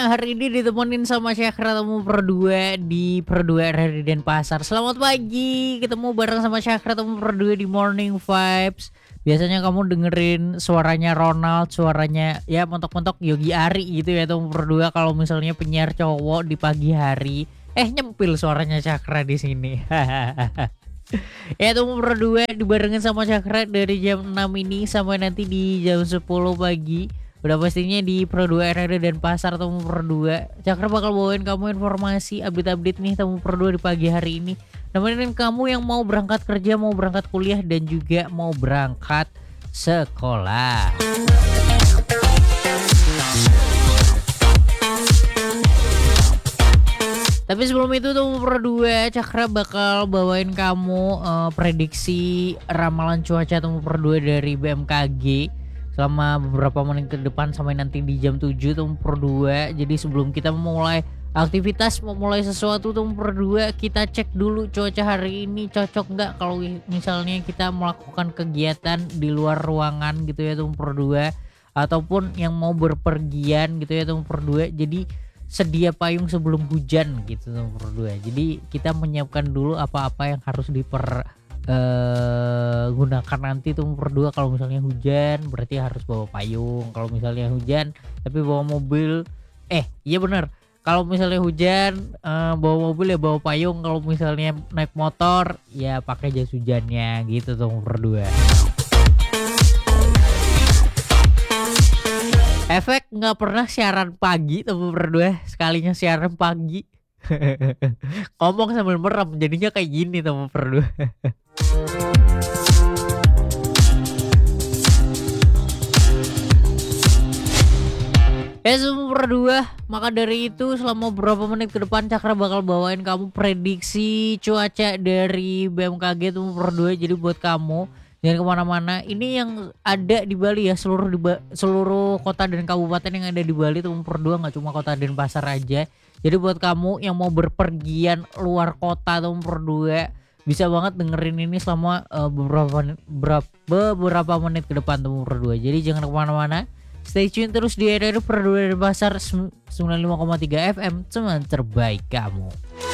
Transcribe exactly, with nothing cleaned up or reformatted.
hari ini ditemenin sama Syakra Temu Perdua di Perdua R R I Denpasar. Selamat pagi, ketemu bareng sama Syakra Temu Perdua di Morning Vibes. Biasanya kamu dengerin suaranya Ronald, suaranya ya mentok-mentok Yogi Ari gitu ya Temu Perdua kalau misalnya penyiar cowok di pagi hari. Eh nyempil suaranya Syakra di sini. Ya Temu Perdua dibarengin sama Syakra dari jam enam ini sampai nanti di jam sepuluh pagi. Udah pastinya di Pro dua R R I Denpasar Temu Perdua. Cakra bakal bawain kamu informasi update-update nih Temu Perdua di pagi hari ini. Nemenin kamu yang mau berangkat kerja, mau berangkat kuliah dan juga mau berangkat sekolah. Tapi sebelum itu Temu Perdua, Cakra bakal bawain kamu uh, prediksi ramalan cuaca Temu Perdua dari B M K G selama beberapa menit ke depan sampai nanti di jam tujuh Temu Perdua. Jadi sebelum kita memulai aktivitas, memulai sesuatu Temu Perdua, kita cek dulu cuaca hari ini cocok nggak kalau misalnya kita melakukan kegiatan di luar ruangan gitu ya Temu Perdua, ataupun yang mau berpergian gitu ya Temu Perdua. Jadi sedia payung sebelum hujan gitu Temu Perdua. Jadi kita menyiapkan dulu apa-apa yang harus diper Uh, gunakan nanti Temu Perdua. Kalau misalnya hujan berarti harus bawa payung. Kalau misalnya hujan tapi bawa mobil, eh iya bener, kalau misalnya hujan uh, bawa mobil ya bawa payung. Kalau misalnya naik motor ya pakai jas hujannya gitu Temu Perdua. Efek nggak pernah siaran pagi Temu Perdua, sekalinya siaran pagi ngomong sambil merem jadinya kayak gini Temu Perdua. Ya Temu Perdua, maka dari itu selama beberapa menit ke depan Cakra bakal bawain kamu prediksi cuaca dari B M K G Temu Perdua. Jadi buat kamu jangan kemana-mana. Ini yang ada di Bali ya, seluruh di ba- seluruh kota dan kabupaten yang ada di Bali Temu Perdua, nggak cuma kota Denpasar aja. Jadi buat kamu yang mau berpergian luar kota Temu Perdua, bisa banget dengerin ini selama uh, beberapa beberapa, beberapa menit ke depan Temu Perdua. Jadi jangan kemana-mana, stay tune terus di R R I Perdua Denpasar sembilan puluh lima koma tiga F M, teman terbaik kamu.